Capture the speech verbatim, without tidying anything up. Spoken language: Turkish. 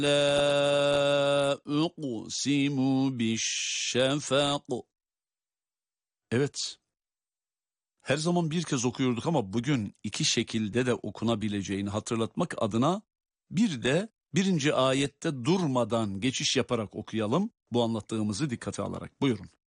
La uqsimu bişşefak. Evet. Her zaman bir kez okuyorduk ama bugün iki şekilde de okunabileceğini hatırlatmak adına bir de birinci ayette durmadan geçiş yaparak okuyalım. Bu anlattığımızı dikkate alarak. Buyurun.